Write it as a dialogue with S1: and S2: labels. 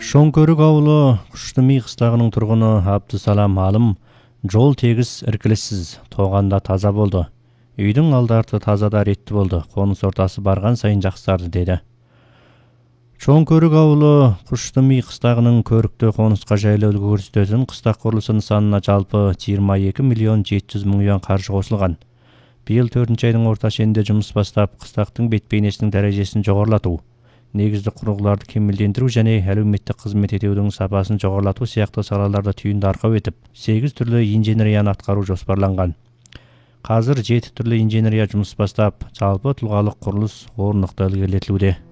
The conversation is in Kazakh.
S1: Шоңкөрік ауылы Құштыми қыстағының тұрғыны Абдысалам Алым жол тегіс іркіліссіз, тоғанда таза болды. Үйдің алды-арты таза да ретті болды. Қоныс ортасы барған сайын жақсарды деді. Шоңкөрік ауылы Құштыми қыстағының көрікті қонысқа жайлы үлгі көрсететін қыстақ құрылысы нысанына жалпы 22 миллион 700 мың юан қаржы қосылған. Биыл 4-ші айдың орта шенінде жұмыс бастап, қыстақтың бет-бейнесінің дәрежесін жоғарылату, негізді құрылғыларды кемелдендіру және әлеуметтік қызмет етудің сапасын жоғарылату сияқты салаларда түйінді арқау етіп, 8 түрлі инженерияны атқару жоспарланған. Қазір 7 түрлі инженерия жұмыс бастап, жалпы тұлғалық құрылыс орнықты ілгерілетілуде.